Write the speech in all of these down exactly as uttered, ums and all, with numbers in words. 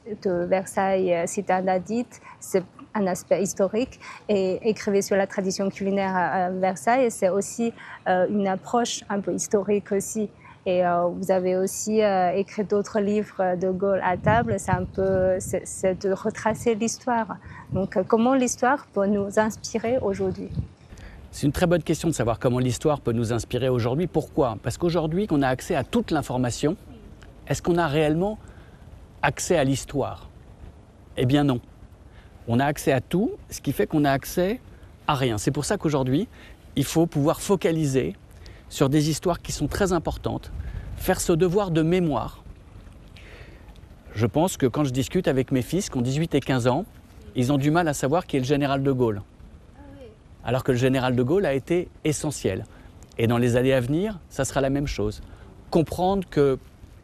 de Versailles, cité interdite, c'est un aspect historique. Et écrivez sur la tradition culinaire à Versailles, c'est aussi euh, une approche un peu historique aussi. Et euh, vous avez aussi euh, écrit d'autres livres de Gaulle à table, c'est un peu, c'est, c'est de retracer l'histoire. Donc euh, comment l'histoire peut nous inspirer aujourd'hui? C'est une très bonne question de savoir comment l'histoire peut nous inspirer aujourd'hui. Pourquoi? Parce qu'aujourd'hui, qu'on a accès à toute l'information, est-ce qu'on a réellement accès à l'histoire? Eh bien non. On a accès à tout, ce qui fait qu'on a accès à rien. C'est pour ça qu'aujourd'hui, il faut pouvoir focaliser sur des histoires qui sont très importantes, faire ce devoir de mémoire. Je pense que quand je discute avec mes fils qui ont dix-huit et quinze ans, ils ont du mal à savoir qui est le général de Gaulle. Alors que le général de Gaulle a été essentiel. Et dans les années à venir, ça sera la même chose. Comprendre que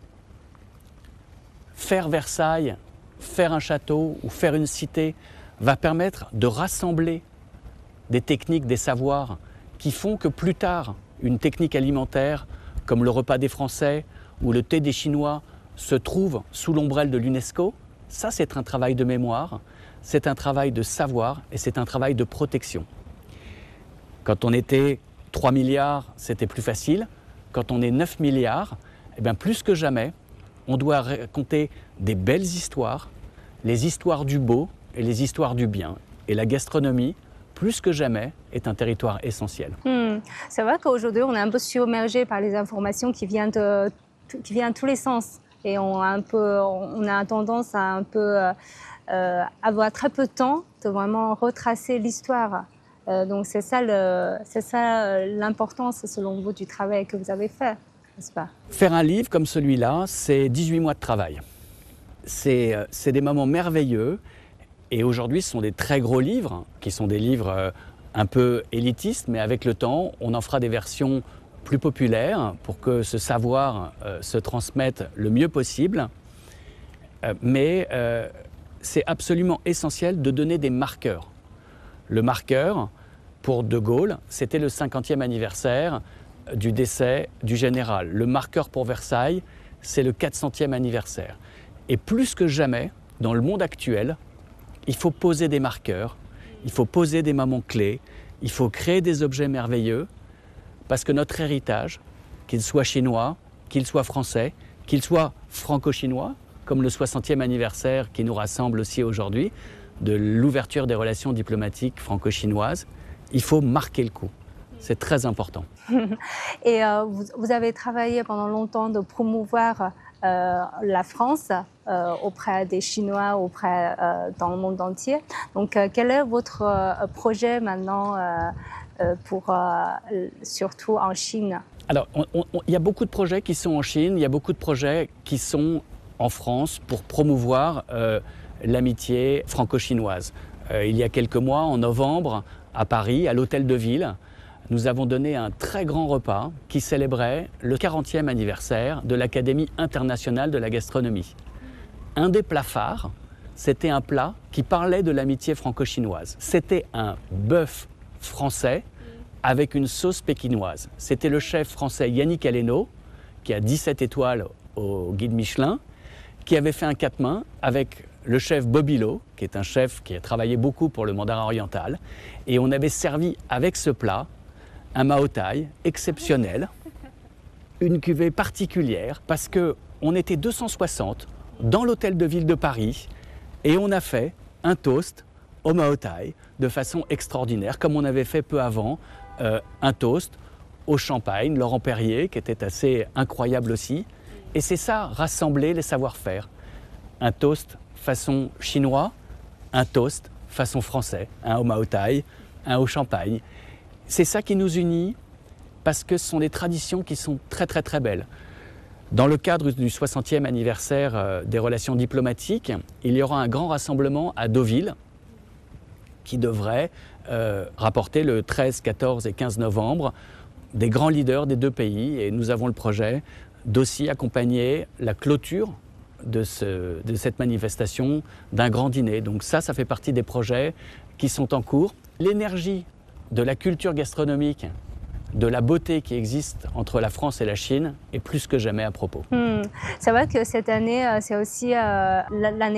faire Versailles, faire un château ou faire une cité va permettre de rassembler des techniques, des savoirs qui font que plus tard, une technique alimentaire comme le repas des Français ou le thé des Chinois se trouve sous l'ombrelle de l'UNESCO. Ça, c'est un travail de mémoire, c'est un travail de savoir et c'est un travail de protection. Quand on était trois milliards, c'était plus facile. Quand on est neuf milliards, eh bien plus que jamais, on doit raconter des belles histoires, les histoires du beau et les histoires du bien. Et la gastronomie, plus que jamais, est un territoire essentiel. Mmh. C'est vrai qu'aujourd'hui, on est un peu submergé par les informations qui viennent de, qui viennent de tous les sens. Et on a, un peu, on a tendance à un peu euh, avoir très peu de temps de vraiment retracer l'histoire. Euh, donc c'est ça, le, c'est ça l'importance, selon vous, du travail que vous avez fait, n'est-ce pas? Faire un livre comme celui-là, c'est dix-huit mois de travail. C'est, c'est des moments merveilleux. Et aujourd'hui, ce sont des très gros livres, qui sont des livres un peu élitistes, mais avec le temps, on en fera des versions plus populaires pour que ce savoir euh, se transmette le mieux possible. Euh, mais euh, c'est absolument essentiel de donner des marqueurs. Le marqueur, pour De Gaulle, c'était le cinquantième anniversaire du décès du général. Le marqueur pour Versailles, c'est le quatre centième anniversaire. Et plus que jamais, dans le monde actuel, il faut poser des marqueurs, il faut poser des moments clés, il faut créer des objets merveilleux, parce que notre héritage, qu'il soit chinois, qu'il soit français, qu'il soit franco-chinois, comme le soixantième anniversaire qui nous rassemble aussi aujourd'hui, de l'ouverture des relations diplomatiques franco-chinoises, il faut marquer le coup. C'est très important. Et euh, vous, vous avez travaillé pendant longtemps de promouvoir euh, la France euh, auprès des Chinois, auprès euh, dans le monde entier. Donc, euh, quel est votre euh, projet maintenant, euh, euh, pour euh, surtout en Chine? Alors, il y a beaucoup de projets qui sont en Chine, il y a beaucoup de projets qui sont en France pour promouvoir euh, l'amitié franco-chinoise. Euh, il y a quelques mois, en novembre, à Paris, à l'Hôtel de Ville, nous avons donné un très grand repas qui célébrait le quarantième anniversaire de l'Académie internationale de la gastronomie. Un des plats phares, c'était un plat qui parlait de l'amitié franco-chinoise. C'était un bœuf français avec une sauce pékinoise. C'était le chef français Yannick Aleno, qui a dix-sept étoiles au guide Michelin, qui avait fait un quatre mains avec le chef Bobby Lo, qui est un chef qui a travaillé beaucoup pour le mandarin oriental. Et on avait servi avec ce plat un maotai exceptionnel, une cuvée particulière, parce qu'on était deux cent soixante dans l'Hôtel de Ville de Paris et on a fait un toast au maotai de façon extraordinaire, comme on avait fait peu avant euh, un toast au champagne, Laurent Perrier, qui était assez incroyable aussi. Et c'est ça, rassembler les savoir-faire. Un toast façon chinois, un toast façon français, un au maotai, un au champagne. C'est ça qui nous unit, parce que ce sont des traditions qui sont très très très belles. Dans le cadre du soixantième anniversaire des relations diplomatiques, il y aura un grand rassemblement à Deauville qui devrait euh, rapporter le treize, quatorze et quinze novembre des grands leaders des deux pays. Et nous avons le projet d'aussi accompagner la clôture de, ce, de cette manifestation d'un grand dîner. Donc ça, ça fait partie des projets qui sont en cours. L'énergie de la culture gastronomique, de la beauté qui existe entre la France et la Chine est plus que jamais à propos. Mmh. C'est vrai que cette année, c'est aussi euh, l'année